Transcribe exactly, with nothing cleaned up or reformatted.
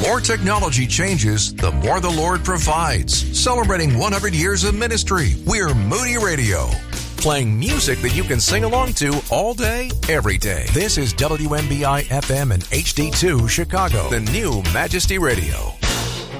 more technology changes, the more the Lord provides. Celebrating one hundred years of ministry, we're Moody Radio. Playing music that you can sing along to all day, every day. This is W M B I F M and H D two Chicago, the new Majesty Radio.